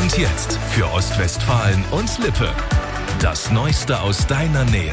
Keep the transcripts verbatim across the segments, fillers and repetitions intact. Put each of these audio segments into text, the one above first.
Und jetzt für Ostwestfalen und Lippe. Das Neueste aus deiner Nähe.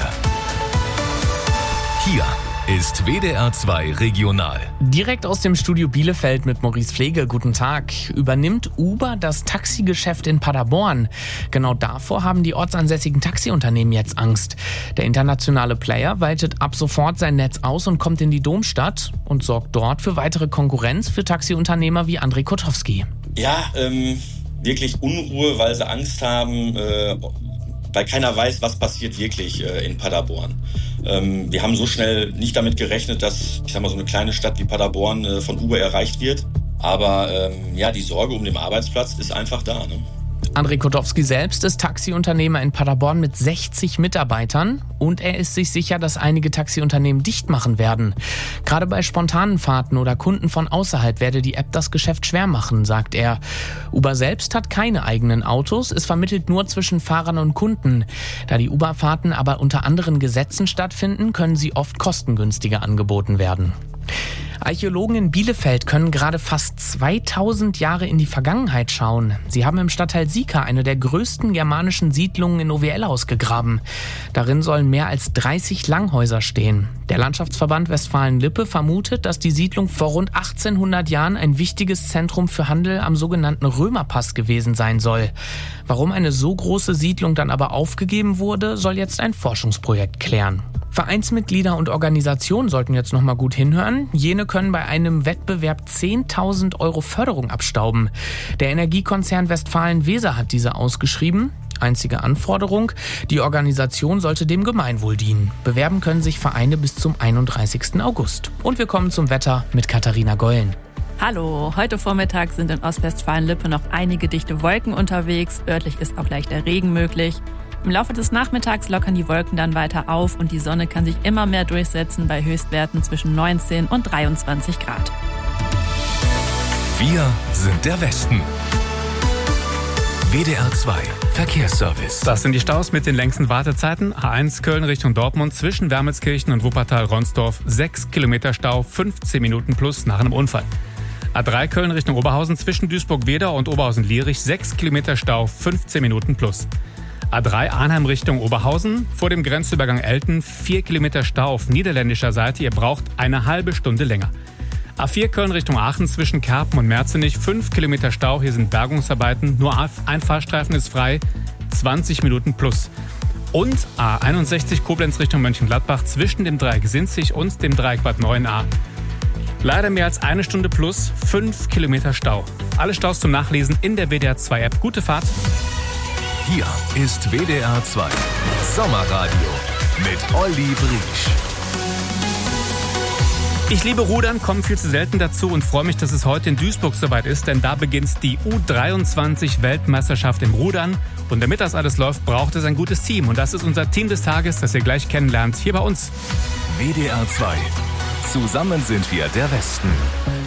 Hier ist W D R zwei Regional. Direkt aus dem Studio Bielefeld mit Maurice Pflege. Guten Tag. Übernimmt Uber das Taxigeschäft in Paderborn? Genau davor haben die ortsansässigen Taxiunternehmen jetzt Angst. Der internationale Player weitet ab sofort sein Netz aus und kommt in die Domstadt und sorgt dort für weitere Konkurrenz für Taxiunternehmer wie André Kotowski. Ja, ähm, wirklich Unruhe, weil sie Angst haben, äh, weil keiner weiß, was passiert wirklich äh, in Paderborn. Ähm, wir haben so schnell nicht damit gerechnet, dass, ich sag mal, so eine kleine Stadt wie Paderborn äh, von Uber erreicht wird. Aber ähm, ja, die Sorge um den Arbeitsplatz ist einfach da, ne? André Kotowski selbst ist Taxiunternehmer in Paderborn mit sechzig Mitarbeitern und er ist sich sicher, dass einige Taxiunternehmen dicht machen werden. Gerade bei spontanen Fahrten oder Kunden von außerhalb werde die App das Geschäft schwer machen, sagt er. Uber selbst hat keine eigenen Autos, es vermittelt nur zwischen Fahrern und Kunden. Da die Uber-Fahrten aber unter anderen Gesetzen stattfinden, können sie oft kostengünstiger angeboten werden. Archäologen in Bielefeld können gerade fast zweitausend Jahre in die Vergangenheit schauen. Sie haben im Stadtteil Sieka eine der größten germanischen Siedlungen in O W L ausgegraben. Darin sollen mehr als dreißig Langhäuser stehen. Der Landschaftsverband Westfalen-Lippe vermutet, dass die Siedlung vor rund achtzehnhundert Jahren ein wichtiges Zentrum für Handel am sogenannten Römerpass gewesen sein soll. Warum eine so große Siedlung dann aber aufgegeben wurde, soll jetzt ein Forschungsprojekt klären. Vereinsmitglieder und Organisationen sollten jetzt noch mal gut hinhören. Jene können bei einem Wettbewerb zehntausend Euro Förderung abstauben. Der Energiekonzern Westfalen-Weser hat diese ausgeschrieben. Einzige Anforderung: die Organisation sollte dem Gemeinwohl dienen. Bewerben können sich Vereine bis zum einunddreißigsten August. Und wir kommen zum Wetter mit Katharina Gollen. Hallo, heute Vormittag sind in Ostwestfalen-Lippe noch einige dichte Wolken unterwegs. Örtlich ist auch leichter Regen möglich. Im Laufe des Nachmittags lockern die Wolken dann weiter auf und die Sonne kann sich immer mehr durchsetzen bei Höchstwerten zwischen neunzehn und dreiundzwanzig Grad. Wir sind der Westen. W D R zwei Verkehrsservice. Das sind die Staus mit den längsten Wartezeiten. A eins Köln Richtung Dortmund zwischen Wermelskirchen und Wuppertal-Ronsdorf. sechs Kilometer Stau, fünfzehn Minuten plus nach einem Unfall. A drei Köln Richtung Oberhausen zwischen Duisburg-Wedau und Oberhausen-Lierich. sechs Kilometer Stau, fünfzehn Minuten plus. A drei Arnheim Richtung Oberhausen, vor dem Grenzübergang Elten, vier Kilometer Stau auf niederländischer Seite, ihr braucht eine halbe Stunde länger. A vier Köln Richtung Aachen zwischen Kerpen und Merzenich, fünf Kilometer Stau, hier sind Bergungsarbeiten, nur ein Fahrstreifen ist frei, zwanzig Minuten plus. Und A einundsechzig Koblenz Richtung Mönchengladbach zwischen dem Dreieck Sinzig und dem Dreieck Bad Neuenahr. Leider mehr als eine Stunde plus, fünf Kilometer Stau. Alle Staus zum Nachlesen in der W D R zwei App. Gute Fahrt! Hier ist W D R zwei Sommerradio mit Olli Briesch. Ich liebe Rudern, komme viel zu selten dazu und freue mich, dass es heute in Duisburg soweit ist, denn da beginnt die U dreiundzwanzig Weltmeisterschaft im Rudern. Und damit das alles läuft, braucht es ein gutes Team. Und das ist unser Team des Tages, das ihr gleich kennenlernt, hier bei uns. W D R zwei. Zusammen sind wir der Westen.